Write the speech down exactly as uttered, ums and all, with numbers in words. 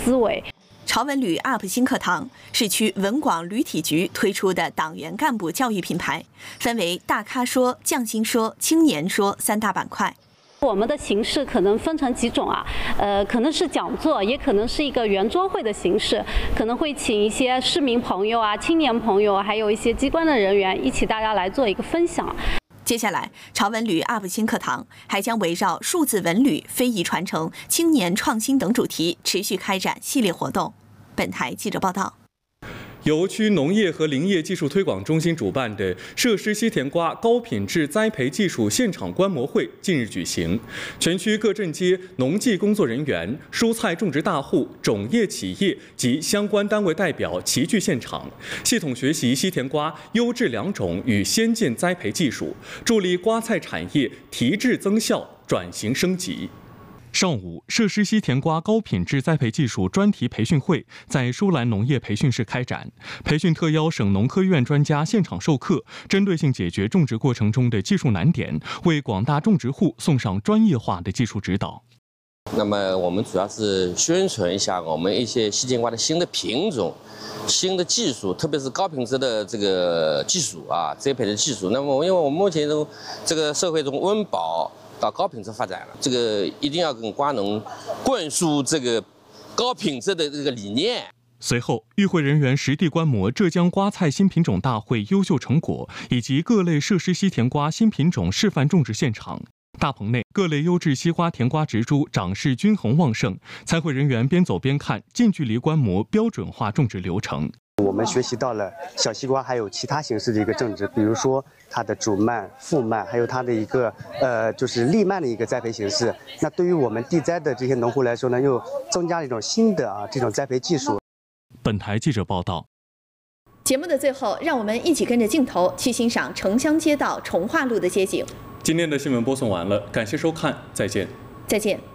思维。 朝文旅 U P 新课堂，市区文广旅体局推出的党员干部教育品牌，分为大咖说、匠心说、青年说三大板块。 我们的形式可能分成几种啊，呃，可能是讲座，也可能是一个圆桌会的形式，可能会请一些市民朋友啊、青年朋友，还有一些机关的人员一起，大家来做一个分享。 接下来，朝文旅 U P 新课堂还将围绕数字文旅、非遗传承、青年创新等主题，持续开展系列活动。本台记者报道。 由区农业和林业技术推广中心主办的设施西甜瓜高品质栽培技术现场观摩会近日举行，全区各镇街农技工作人员、蔬菜种植大户、种业企业及相关单位代表齐聚现场，系统学习西甜瓜优质良种与先进栽培技术，助力瓜菜产业提质增效、转型升级。上午，设施西甜瓜高品质栽培技术专题培训会在舒兰农业培训室开展，培训特邀省农科院专家现场授课，针对性解决种植过程中的技术难点，为广大种植户送上专业化的技术指导。 那么我们主要是宣传一下我们一些西甜瓜的新的品种、新的技术，特别是高品质的这个技术啊，栽培的技术。那么，因为我们目前中这个社会中温饱到高品质发展了，这个一定要跟瓜农灌输这个高品质的这个理念。 随后，与会人员实地观摩浙江瓜菜新品种大会优秀成果以及各类设施西甜瓜新品种示范种植现场。大棚内各类优质西瓜、甜瓜植株长势均衡旺盛，参会人员边走边看，近距离观摩标准化种植流程。 我们学习到了小西瓜还有其他形式的一个种植，比如说它的主蔓、副蔓，还有它的一个呃就是粒蔓的一个栽培形式。那对于我们地栽的这些农户来说呢，又增加了一种新的啊这种栽培技术。 本台记者报道。 节目的最后，让我们一起跟着镜头去欣赏城乡街道崇化路的街景。 今天的新闻播送完了，感谢收看，再见。 再见。